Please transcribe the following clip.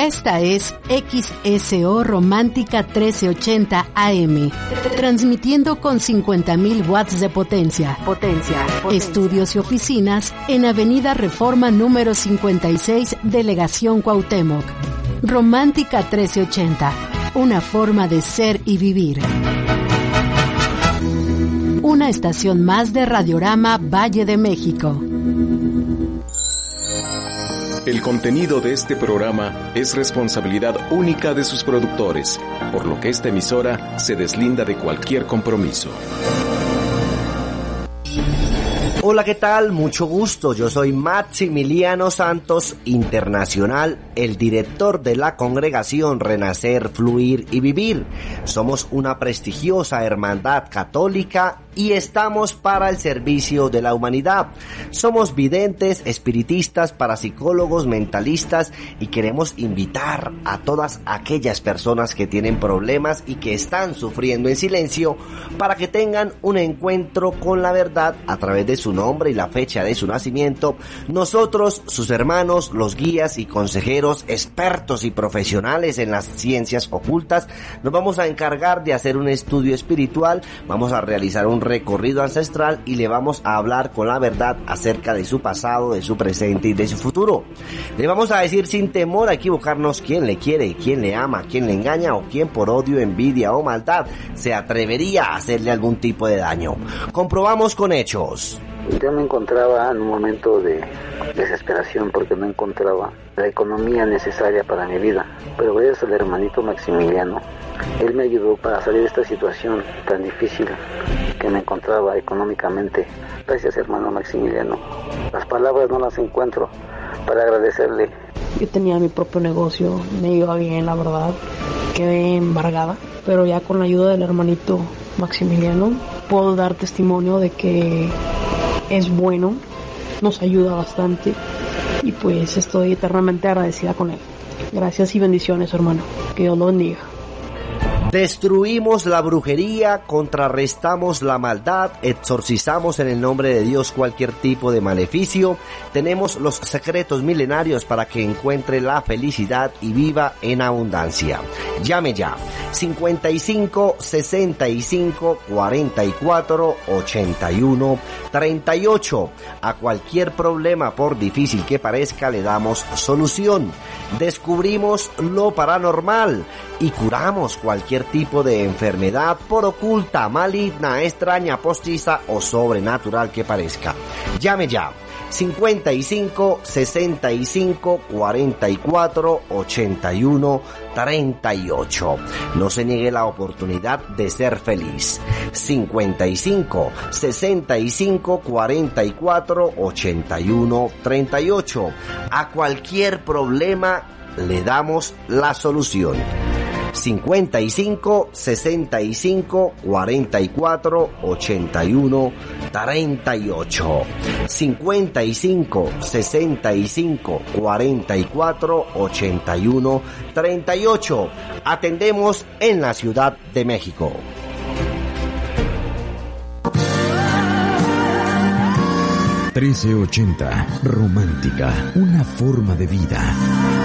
Esta es XSO Romántica 1380 AM, transmitiendo con 50.000 watts de potencia. Estudios y oficinas en Avenida Reforma número 56, Delegación Cuauhtémoc. Romántica 1380, una forma de ser y vivir. Una estación más de Radiorama Valle de México. El contenido de este programa es responsabilidad única de sus productores, por lo que esta emisora se deslinda de cualquier compromiso. Hola, ¿qué tal? Mucho gusto. Yo soy Maximiliano Santos Internacional, el director de la congregación Renacer, Fluir y Vivir. Somos una prestigiosa hermandad católica y estamos para el servicio de la humanidad. Somos videntes, espiritistas, parapsicólogos, mentalistas y queremos invitar a todas aquellas personas que tienen problemas y que están sufriendo en silencio para que tengan un encuentro con la verdad a través de su nombre y la fecha de su nacimiento. Nosotros, sus hermanos, los guías y consejeros, expertos y profesionales en las ciencias ocultas, nos vamos a encargar de hacer un estudio espiritual, vamos a realizar un recorrido ancestral y le vamos a hablar con la verdad acerca de su pasado, de su presente y de su futuro. Le vamos a decir sin temor a equivocarnos quién le quiere, quién le ama, quién le engaña o quién por odio, envidia o maldad se atrevería a hacerle algún tipo de daño. Comprobamos con hechos. Yo me encontraba en un momento de desesperación porque no encontraba la economía necesaria para mi vida, pero gracias al hermanito Maximiliano, él me ayudó para salir de esta situación tan difícil que me encontraba económicamente. Gracias, hermano Maximiliano. Las palabras no las encuentro para agradecerle. Yo tenía mi propio negocio, me iba bien, la verdad, quedé embargada, pero ya con la ayuda del hermanito Maximiliano puedo dar testimonio de que es bueno, nos ayuda bastante y pues estoy eternamente agradecida con él. Gracias y bendiciones, hermano. Que Dios lo bendiga. Destruimos la brujería, contrarrestamos la maldad, exorcizamos en el nombre de Dios cualquier tipo de maleficio. Tenemos los secretos milenarios para que encuentre la felicidad y viva en abundancia. Llame ya, 55 65 44 81 38. A cualquier problema, por difícil que parezca, le damos solución. Descubrimos lo paranormal y curamos cualquier tipo de enfermedad, por oculta, maligna, extraña, postiza o sobrenatural que parezca. Llame ya, 55 65 44 81 38. No se niegue la oportunidad de ser feliz. 55 65 44 81 38. A cualquier problema le damos la solución. 55 65 44 81 38. 55 65 44 81 38. Atendemos en la Ciudad de México. ...1380, romántica, una forma de vida.